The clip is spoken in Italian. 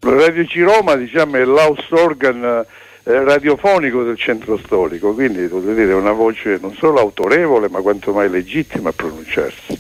Radio C Roma, diciamo, è l'house organ radiofonico del centro storico, quindi potete dire è una voce non solo autorevole ma quanto mai legittima a pronunciarsi.